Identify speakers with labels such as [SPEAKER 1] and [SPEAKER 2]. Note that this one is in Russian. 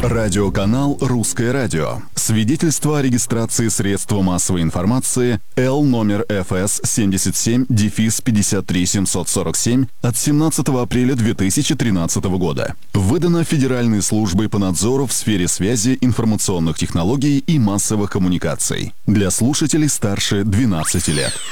[SPEAKER 1] Радиоканал «Русское радио». Свидетельство о регистрации средства массовой информации Л номер ФС 77-53-747 от 17 апреля 2013 года. Выдано Федеральной службой по надзору в сфере связи, информационных технологий и массовых коммуникаций. Для слушателей старше 12 лет.